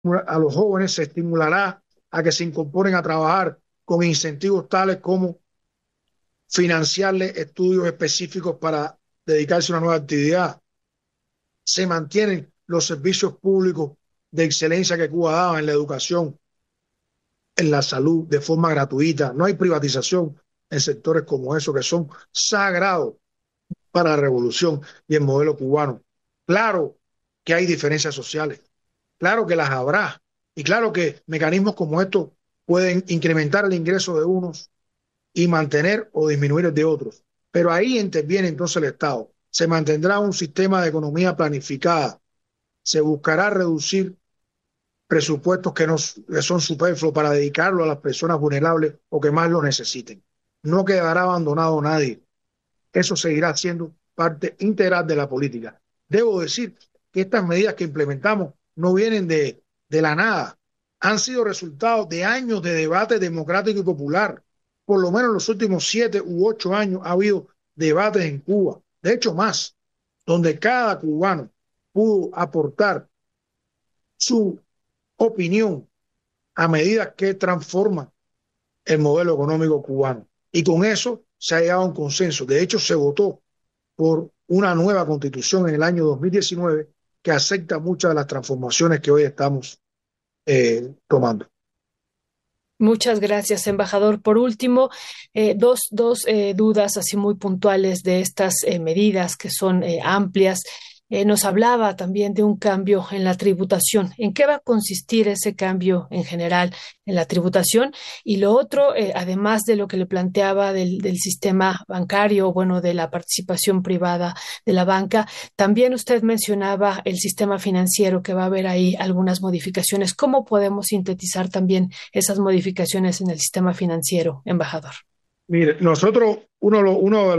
a los jóvenes, se estimulará a que se incorporen a trabajar con incentivos tales como financiarles estudios específicos para dedicarse a una nueva actividad. Se mantienen los servicios públicos de excelencia que Cuba daba en la educación, en la salud, de forma gratuita. No hay privatización en sectores como esos que son sagrados para la revolución y el modelo cubano. Claro que hay diferencias sociales, claro que las habrá, y claro que mecanismos como estos pueden incrementar el ingreso de unos y mantener o disminuir el de otros. Pero ahí interviene entonces el Estado. Se mantendrá un sistema de economía planificada, se buscará reducir presupuestos que son superfluos para dedicarlo a las personas vulnerables o que más lo necesiten. No quedará abandonado nadie. Eso seguirá siendo parte integral de la política. Debo decir que estas medidas que implementamos no vienen de la nada, han sido resultado de años de debate democrático y popular. Por lo menos en los últimos 7 u 8 años ha habido debates en Cuba, de hecho más, donde cada cubano pudo aportar su opinión a medida que transforma el modelo económico cubano. Y con eso se ha llegado a un consenso. De hecho, se votó por una nueva constitución en el año 2019 que acepta muchas de las transformaciones que hoy estamos tomando. Muchas gracias, embajador. Por último, dos dudas así muy puntuales de estas medidas que son amplias. Nos hablaba también de un cambio en la tributación. ¿En qué va a consistir ese cambio en general en la tributación? Y lo otro, además de lo que le planteaba del sistema bancario, bueno, de la participación privada de la banca, también usted mencionaba el sistema financiero, que va a haber ahí algunas modificaciones. ¿Cómo podemos sintetizar también esas modificaciones en el sistema financiero, embajador? Mire, nosotros, uno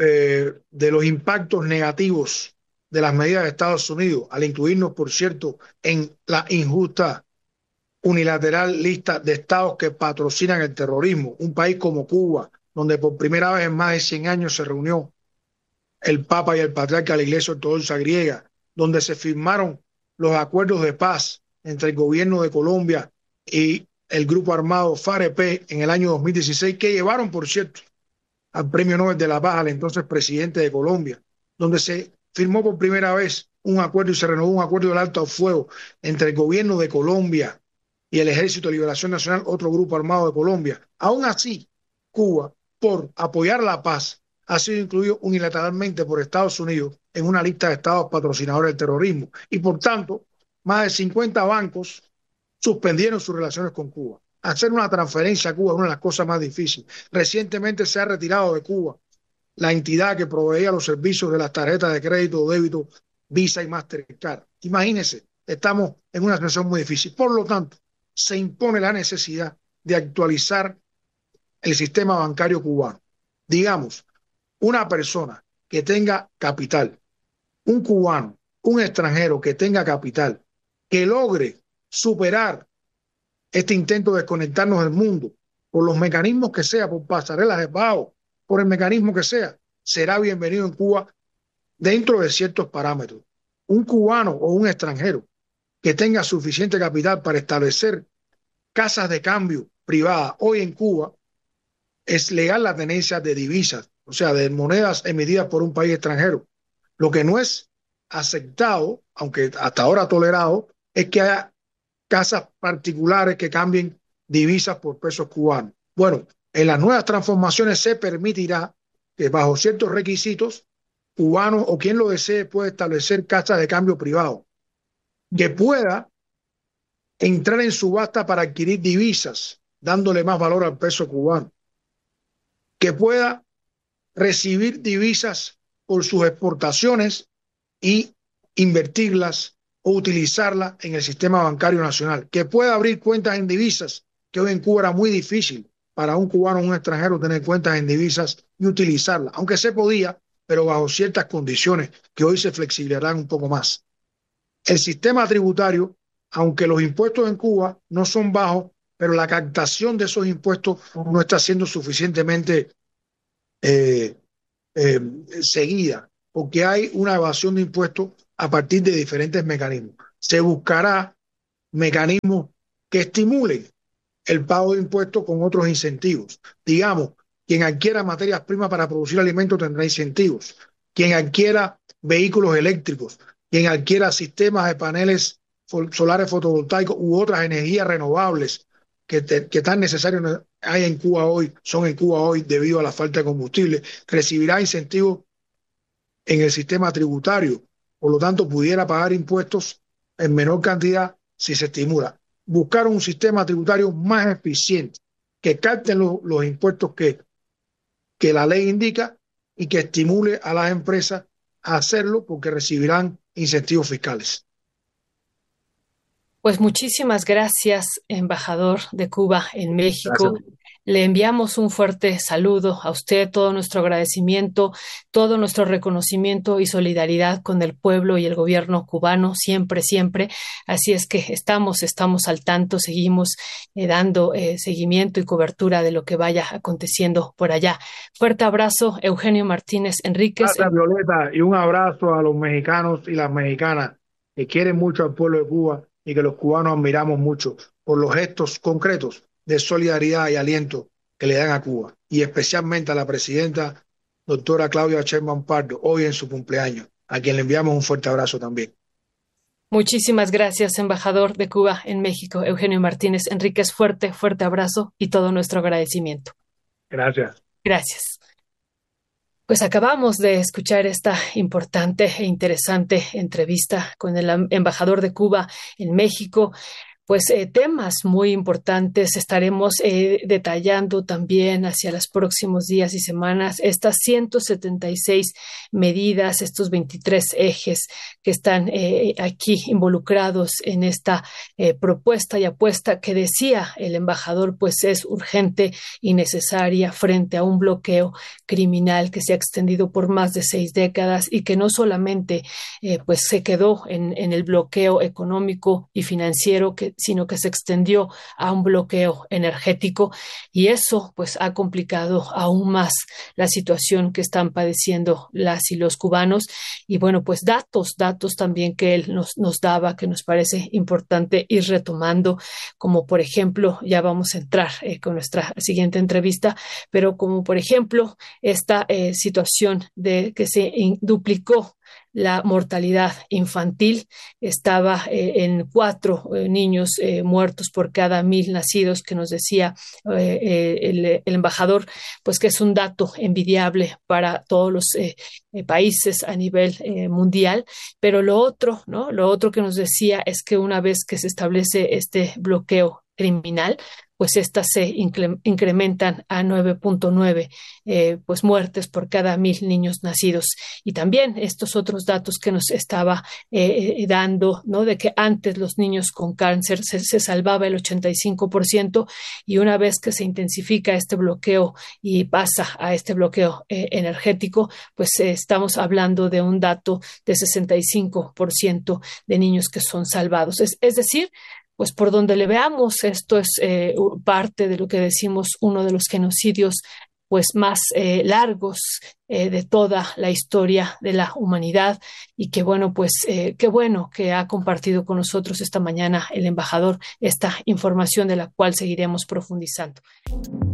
de los impactos negativos de las medidas de Estados Unidos, al incluirnos, por cierto, en la injusta unilateral lista de estados que patrocinan el terrorismo, un país como Cuba, donde por primera vez en más de 100 años se reunió el Papa y el Patriarca de la Iglesia Ortodoxa griega, donde se firmaron los acuerdos de paz entre el gobierno de Colombia y el grupo armado FAREP en el año 2016, que llevaron, por cierto, al Premio Nobel de la Paz al entonces presidente de Colombia, donde se firmó por primera vez un acuerdo y se renovó un acuerdo del alto al fuego entre el gobierno de Colombia y el Ejército de Liberación Nacional, otro grupo armado de Colombia. Aún así, Cuba, por apoyar la paz, ha sido incluido unilateralmente por Estados Unidos en una lista de estados patrocinadores del terrorismo. Y por tanto, más de 50 bancos suspendieron sus relaciones con Cuba. Hacer una transferencia a Cuba es una de las cosas más difíciles. Recientemente se ha retirado de Cuba la entidad que proveía los servicios de las tarjetas de crédito o débito Visa y Mastercard. Imagínense, estamos en una situación muy difícil. Por lo tanto, se impone la necesidad de actualizar el sistema bancario cubano. Digamos, una persona que tenga capital, un cubano, un extranjero que tenga capital, que logre superar este intento de desconectarnos del mundo por los mecanismos que sea, por pasarelas de pago, por el mecanismo que sea, será bienvenido en Cuba dentro de ciertos parámetros. Un cubano o un extranjero que tenga suficiente capital para establecer casas de cambio privadas hoy en Cuba, es legal la tenencia de divisas, o sea, de monedas emitidas por un país extranjero. Lo que no es aceptado, aunque hasta ahora tolerado, es que haya casas particulares que cambien divisas por pesos cubanos. Bueno, en las nuevas transformaciones se permitirá que bajo ciertos requisitos, cubanos o quien lo desee puede establecer casas de cambio privado, que pueda entrar en subasta para adquirir divisas, dándole más valor al peso cubano, que pueda recibir divisas por sus exportaciones y invertirlas o utilizarlas en el sistema bancario nacional, que pueda abrir cuentas en divisas, que hoy en Cuba era muy difícil para un cubano o un extranjero tener cuentas en divisas y utilizarlas, aunque se podía, pero bajo ciertas condiciones que hoy se flexibilizarán un poco más. El sistema tributario, aunque los impuestos en Cuba no son bajos, pero la captación de esos impuestos no está siendo suficientemente eh, eh, seguida, porque hay una evasión de impuestos a partir de diferentes mecanismos. Se buscará mecanismos que estimulen el pago de impuestos con otros incentivos. Digamos, quien adquiera materias primas para producir alimentos tendrá incentivos. Quien adquiera vehículos eléctricos, quien adquiera sistemas de paneles solares fotovoltaicos u otras energías renovables que tan necesarios hay en Cuba hoy, son en Cuba hoy debido a la falta de combustible, recibirá incentivos en el sistema tributario. Por lo tanto, pudiera pagar impuestos en menor cantidad si se estimula. Buscar un sistema tributario más eficiente, que capten los impuestos que la ley indica y que estimule a las empresas a hacerlo porque recibirán incentivos fiscales. Pues muchísimas gracias, embajador de Cuba en México. Gracias. Le enviamos un fuerte saludo a usted, todo nuestro agradecimiento, todo nuestro reconocimiento y solidaridad con el pueblo y el gobierno cubano, siempre, siempre. Así es que estamos al tanto, seguimos dando seguimiento y cobertura de lo que vaya aconteciendo por allá. Fuerte abrazo, Eugenio Martínez Enríquez. Gracias, Violeta, y un abrazo a los mexicanos y las mexicanas que quieren mucho al pueblo de Cuba y que los cubanos admiramos mucho por los gestos concretos de solidaridad y aliento que le dan a Cuba, y especialmente a la presidenta doctora Claudia Sheinbaum Pardo, hoy en su cumpleaños, a quien le enviamos un fuerte abrazo también. Muchísimas gracias, embajador de Cuba en México, Eugenio Martínez Enríquez. Fuerte, fuerte abrazo y todo nuestro agradecimiento. Gracias. Gracias. Pues acabamos de escuchar esta importante e interesante entrevista con el embajador de Cuba en México. Pues temas muy importantes estaremos detallando también hacia los próximos días y semanas estas 176 medidas, estos 23 ejes que están aquí involucrados en esta propuesta y apuesta que decía el embajador, pues es urgente y necesaria frente a un bloqueo criminal que se ha extendido por más de 6 décadas y que no solamente pues se quedó en el bloqueo económico y financiero, sino que se extendió a un bloqueo energético, y eso pues ha complicado aún más la situación que están padeciendo las y los cubanos. Y bueno, pues datos también que él nos daba, que nos parece importante ir retomando, como por ejemplo, ya vamos a entrar con nuestra siguiente entrevista, pero como por ejemplo esta situación de que se duplicó la mortalidad infantil, estaba en 4 niños muertos por cada 1,000 nacidos, que nos decía el embajador, pues que es un dato envidiable para todos los países a nivel mundial. Pero lo otro, ¿no? Lo otro que nos decía es que una vez que se establece este bloqueo criminal, pues estas se incrementan a 9.9 pues muertes por cada 1,000 niños nacidos. Y también estos otros datos que nos estaba dando, ¿no? De que antes los niños con cáncer se salvaba el 85%, y una vez que se intensifica este bloqueo y pasa a este bloqueo energético, pues estamos hablando de un dato de 65% de niños que son salvados. Es decir, pues por donde le veamos, esto es parte de lo que decimos uno de los genocidios pues más largos de toda la historia de la humanidad, y que bueno, pues qué bueno que ha compartido con nosotros esta mañana el embajador esta información de la cual seguiremos profundizando.